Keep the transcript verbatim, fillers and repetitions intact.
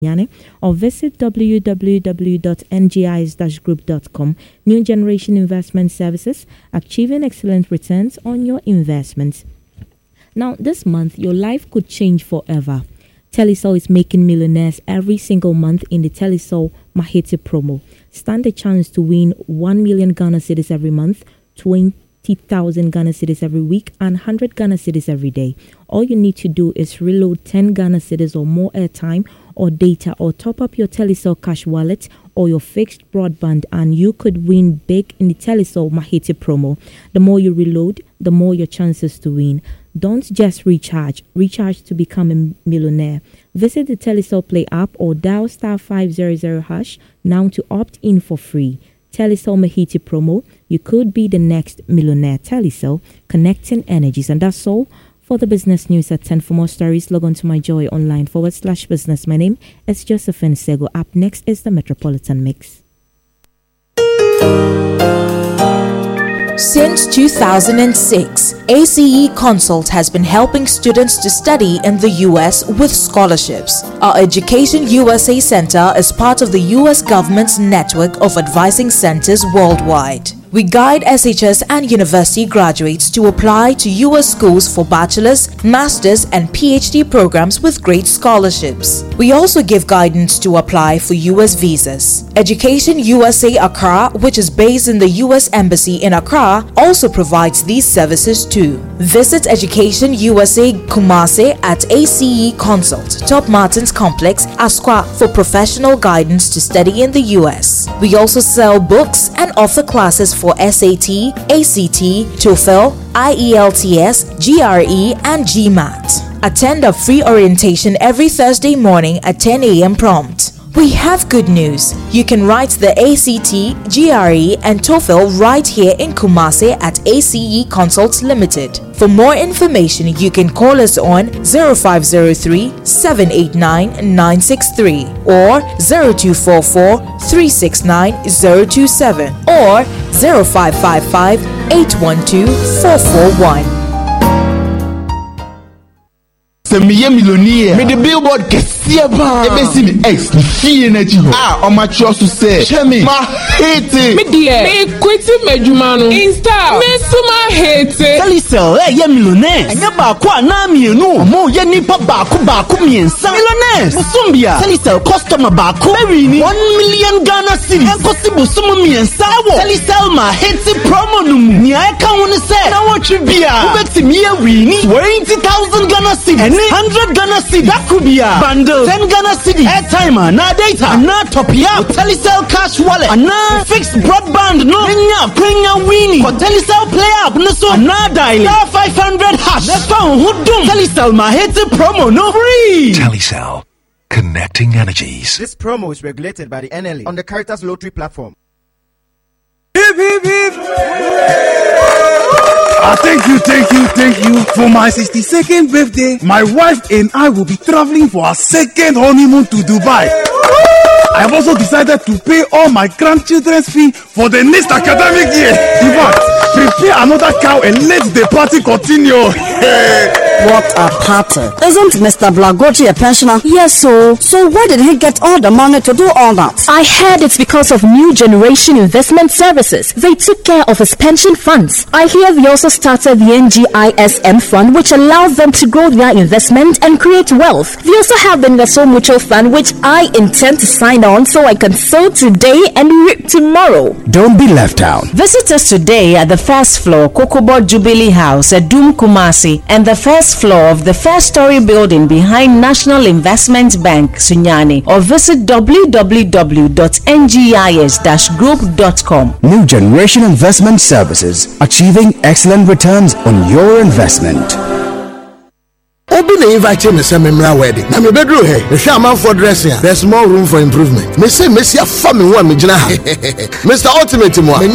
or visit w w w dot n g i s dash group dot com. New Generation Investment Services, achieving excellent returns on your investments. Now, this month, your life could change forever. Telecel is making millionaires every single month in the Telecel Mahete promo. Stand a chance to win one million Ghana cedis every month, twenty thousand Ghana cedis every week, and one hundred Ghana cedis every day. All you need to do is reload ten Ghana cedis or more airtime or data, or top up your Telecel cash wallet or your fixed broadband, and you could win big in the Telecel Mahete promo. The more you reload, the more your chances to win. Don't just recharge. Recharge to become a millionaire. Visit the Telecel Play app or dial star five hundred hash now to opt in for free. Telecel Mahete promo. You could be the next millionaire. Telecel, connecting energies. And that's all for the business news at ten. For more stories, log on to myjoyonline forward slash business. My name is Josephine Sego. Up next is the Metropolitan Mix. Since two thousand six, A C E Consult has been helping students to study in the U S with scholarships. Our Education U S A Center is part of the U S government's network of advising centers worldwide. We guide S H S and university graduates to apply to U S schools for bachelor's, master's, and P H D programs with great scholarships. We also give guidance to apply for U S visas. Education U S A Accra, which is based in the U S Embassy in Accra, also provides these services too. Visit Education U S A Kumasi at A C E Consult, Top Martins Complex, Asqua, for professional guidance to study in the U S. We also sell books and offer classes for S A T, A C T, TOEFL, I E L T S, G R E, and GMAT. Attend a free orientation every Thursday morning at ten a m prompt. We have good news. You can write the A C T, G R E, and TOEFL right here in Kumasi at A C E Consults Limited. For more information, you can call us on zero five zero three, seven eight nine, nine six three or zero two four four, three six nine, zero two seven or zero five five five, eight one two, four four one. Semiye millionaire. Me the billboard kesiya ba. Ebe si mi ex fiye na ji ho. Ah, o ma cho so say. Chemi ma hate. Me die. Me kwiti mejuma no. Insta. Me suma hate. Telecel eh ye millionaire. Anya ba ko na mienu. Mo ye nipa ba ko ba ko miensa. Millionaires. Busumbia. Telecel customer ba ko. Very ni one million Ghana cedis. Enkosi busumu miensa wo. Telecel ma hate promo no mu. Ni ai kan woni say. Na wo twibia. Ubeti mi ye wini twenty thousand Ghana cedis. one hundred Ghana cedis. That could be a bundle. ten Ghana cedis. Airtime, na data, na top up. Telecel cash wallet, na fixed broadband. No, Kenya, Kenya winning. For Telecel Play app, no so na dial. Star five hundred hash. Let's go. Who do? Telecel Mahete promo, no free. Telecel, connecting energies. This promo is regulated by the N L A on the Caritas Lottery platform. Hip, hip, hip. Ah, thank you, thank you, thank you. For my sixty-second birthday, my wife and I will be traveling for our second honeymoon to Dubai. I have also decided to pay all my grandchildren's fee for the next academic year. In fact, prepare another cow and let the party continue. What a party. Isn't Mister Blagoji a pensioner? Yes, so. So where did he get all the money to do all that? I heard it's because of New Generation Investment Services. They took care of his pension funds. I hear they also started the N G I S M fund, which allows them to grow their investment and create wealth. They also have the Naso Mutual Fund, which I intend to sign on so I can sow today and reap tomorrow. Don't be left out. Visit us today at the first floor, Kokobo Jubilee House at Doom Kumasi, and the first floor of the first story building behind National Investment Bank, Sunyani, or visit w w w dot n g i s dash group dot com. New Generation Investment Services, achieving excellent returns on your investment. Obi na invite me say memra wedding. Na me bedroom here. Me sha man for dressing. There's more room for improvement. Me say me see a family one me gina ha. Mister Ultimate mo.